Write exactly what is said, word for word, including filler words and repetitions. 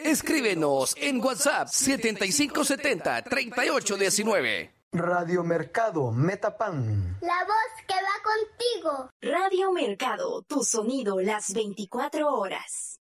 Escríbenos en WhatsApp setenta y cinco setenta, treinta y ocho diecinueve. Radio Mercado Metapan. La voz que va contigo. Radio Mercado, tu sonido las veinticuatro horas.